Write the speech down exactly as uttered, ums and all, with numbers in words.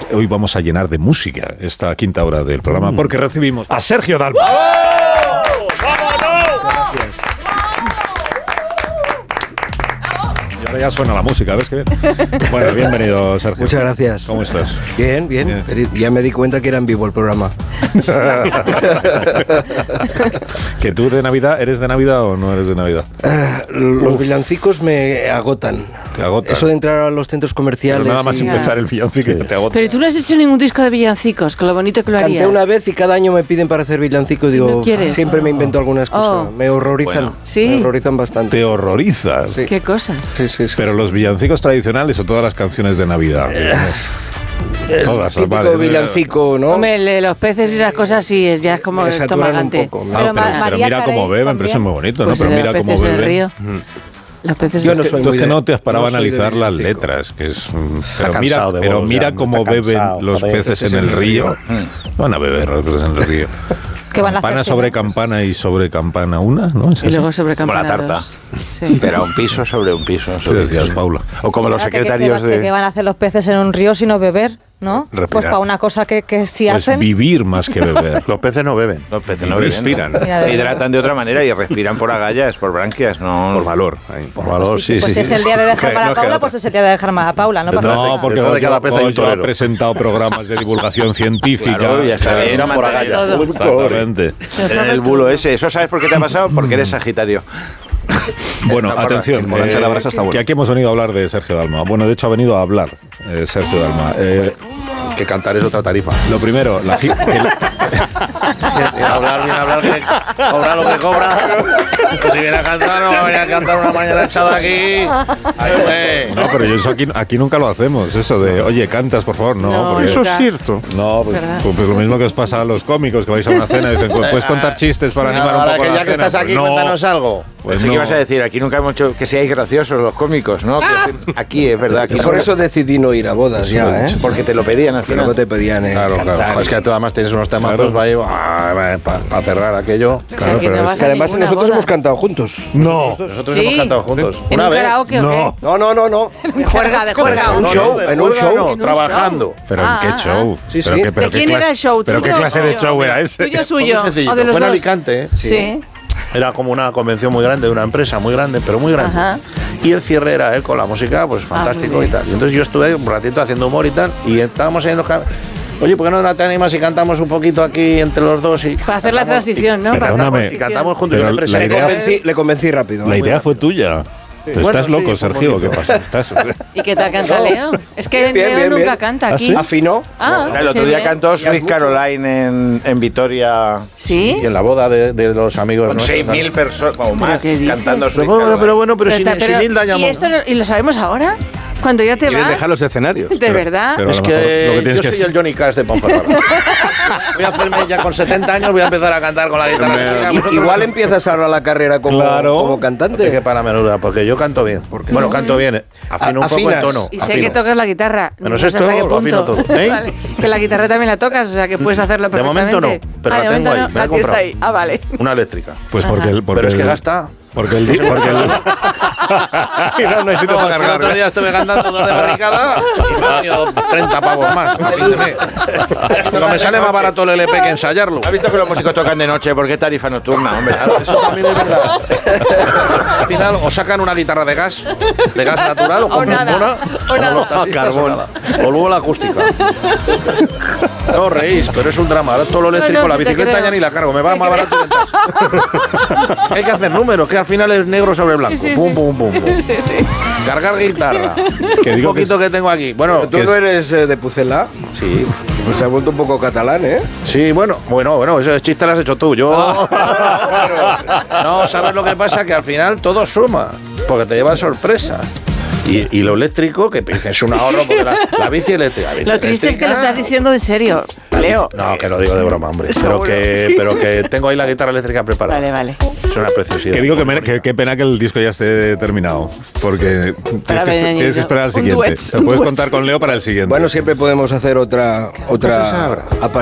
hoy vamos a llenar de música esta quinta hora del programa, porque recibimos a Sergio Dalma. Y ahora ya suena la música, ¿ves qué bien? Bueno, bienvenido, Sergio. Muchas gracias. ¿Cómo estás? Bien, bien, bien. Ya me di cuenta que era en vivo el programa. ¿Que tú de Navidad, eres de Navidad o no eres de Navidad? Uh, los villancicos me agotan. Te agotan. Eso de entrar a los centros comerciales. Pero nada más y... empezar el villancico sí. te agota. Pero tú no has hecho ningún disco de villancicos, con lo bonito que lo harías. Canté una vez y cada año me piden para hacer villancicos. Digo, ¿No siempre me invento algunas cosas. Oh. Me horrorizan. Bueno, ¿sí? Me horrorizan bastante. ¿Te horrorizas? Sí. ¿Qué cosas? Sí, sí, sí. Pero los villancicos tradicionales o todas las canciones de Navidad. El todas, típico vale. villancico, ¿no? Hombre, los peces y esas cosas sí, es, ya es como me estomagante. Un poco, no, pero, pero, pero mira cómo beben, pero eso es muy bonito, pues ¿no? Pero mira cómo beben. Río. Mm. Los peces Yo no soy Entonces muy no te has parado no a analizar las letras, que es pero mira, de pero vos, mira ya, cómo beben los peces en el río. Van a beber los peces en el río. ¿Qué van a campana hacerse, sobre no? campana y sobre campana una, ¿no? Y luego sobre campana como la tarta. dos. Sí. Pero un piso sobre un piso. ¿Qué Sobre decías, Paula? O como los ¿Qué- secretarios qué, qué, de... ¿Qué van a hacer los peces en un río sino beber? ¿No? Respirar. Pues para una cosa que, que sí Pues hacen. vivir más que beber. Los peces no beben. Los peces no respiran. Mira, de Se hidratan de otra manera y respiran por agallas, por branquias, no por valor. Por valor, sí, Pues sí. si es el día de dejar Que mal a no queda Paula, otra. pues es el día de dejar mal a Paula, no pasa nada. No, porque Detrás de cada yo, pez hay un yo he torero. presentado programas de divulgación científica. Claro, ya está bien. Claro, por agallas. exactamente. En el bulo ese. ¿Eso sabes por qué te ha pasado? Porque eres Sagitario. Bueno, atención, El volante de la eh, brasa está bueno. que aquí hemos venido a hablar de Sergio Dalma. Bueno, de hecho ha venido a hablar eh, Sergio Dalma. Eh, Que cantar es otra tarifa. lo primero, la, gi- el- hablar, bien hablar, que cobra lo que cobra. Que si viene a cantar, no va a venir a cantar una mañana echada aquí. Ay, no, pero yo eso aquí, aquí nunca lo hacemos, eso de, oye, cantas, por favor, no. No, porque- eso es cierto. No, pues, ¿Verdad? pues, pues lo mismo que os pasa a los cómicos que vais a una cena y dicen, pues, ¿puedes contar chistes para animar un Ahora poco que la ya que cena? estás aquí, Pues no. cuéntanos algo. Pues Pensé no. que ibas a decir, aquí nunca hemos hecho que seáis graciosos los cómicos, ¿no? Que aquí es verdad. Aquí Y no. por eso decidí no ir a bodas ya, ¿eh? Porque te lo pedían al Que final. luego te pedían eh, Claro, cantar. claro. Es que tú además tienes unos temazos para cerrar aquello. O sea, que no vas Que a además ninguna nosotros boda. hemos cantado juntos. No. Nosotros Sí. hemos cantado juntos. ¿En Una un vez. karaoke o No. No, no, no, no. qué? De juerga, de juerga. un No, show, no, de en un juerga show. no, En un trabajando. ¿Pero Ah, en qué ah, show? Sí, ¿Pero sí. qué, pero ¿De qué quién clase, era el show? ¿Pero qué ¿Tuyo clase o de yo? show era ese? ¿Tuyo Fue suyo? muy sencillito. ¿O de los Fue en dos? Alicante, ¿eh? Sí. Era como una convención muy grande de una empresa muy grande, pero muy grande. Ajá. Y el cierre era él con la música, pues fantástico muy y bien. tal. Y entonces yo estuve un ratito haciendo humor y tal, y estábamos ahí en los... cam- Oye, ¿por qué no te animas y cantamos un poquito aquí entre los dos? Y Para hacer la cantamos- transición, ¿no? Para hacer la Perdóname. Y transición. cantamos juntos. Pero Yo le la presenté- Le idea- convencí, le convencí rápido. La idea fue tuya. Pero Bueno, estás loco, sí, Sergio, un ¿qué poquito. pasa? Estás... ¿Y qué tal canta No. Leo? Es que Bien, bien, Leo bien, nunca bien. canta ¿Ah, aquí. sí? Afinó. Ah, El otro qué día bien. cantó Ya es Sweet mucho. Caroline en, en Vitoria. ¿Sí? Y en la boda de, de los amigos. Con nuestros, seis mil personas o ¿Pero más qué dices? cantando Pero Sweet bueno, Caroline. pero bueno, pero, sin, está- sin Hilda ¿Y, llamó. esto lo, ¿Y lo sabemos ahora? Cuando ya te ¿Quieres vas. dejar los escenarios? ¿De verdad? pero- Es a lo que, mejor lo que tienes yo que soy hacer- el Johnny Cash de Ponferrada. Voy a hacerme ya con setenta años, voy a empezar a cantar con la guitarra eléctrica. Vosotros- Igual empiezas ahora la carrera como, Claro. como No te cantante. quepa la menuda, porque yo canto bien. Bueno, canto bien. eh. Afino A- un poco en afinas. tono. Y sé afino. que tocas la guitarra. Menos No sé esto, hasta qué lo afino punto. todo. ¿Eh? Vale. Que la guitarra también la tocas, o sea que puedes hacerlo De perfectamente. momento no, pero Ah, la de tengo momento ahí, no, me la he la tienes comprado. ahí. Ah, vale. Una eléctrica. Pues porque el... Porque Pero es que el- gasta. Porque el... di- Porque el No, necesito no, es que el otro día estuve cantando dos de barricada y me han ido treinta pavos más. Pero me sale más barato el L P que ensayarlo. ¿Has visto que los músicos tocan de noche? ¿Por qué tarifa nocturna, hombre? Claro, eso también es verdad. Al final o sacan una guitarra de gas, de gas natural, o compran nada, una, o como nada. los taxistas, o nada. O luego la acústica. No os reís, pero es un drama. Ahora todo lo eléctrico, No, no, la sí te bicicleta creo. ya ni la cargo, me va Te más creo. barato y ventas. Hay que hacer números, que al final es negro sobre blanco. Sí, sí, pum, sí. pum, pum, pum. Sí, sí. Cargar guitarra. Que Un digo que poquito que, tengo aquí. Bueno, Tú que no es- eres eh, de Pucela. sí. Pues te has vuelto un poco catalán, ¿eh? Sí, bueno, bueno, bueno, ese chiste lo has hecho tú. Yo. No, ¿sabes lo que pasa? Que al final todo suma, porque te lleva sorpresa. Y, y lo eléctrico, que dices, es un ahorro, porque la, la bici eléctrica. la bici Lo triste es que lo eléctrica- estás diciendo de serio, Leo. No, que lo digo de broma, hombre. Pero Seguro. que, pero que tengo ahí la guitarra eléctrica preparada. Vale, vale. Es una preciosidad. Que digo que, me- que, que pena que el disco ya esté terminado. Porque tienes que, ver, esper- tienes que esperar al un siguiente. duet, Te un puedes duet. contar con Leo para el siguiente. Bueno, siempre podemos hacer otra Pues esa otra habrá. aparición.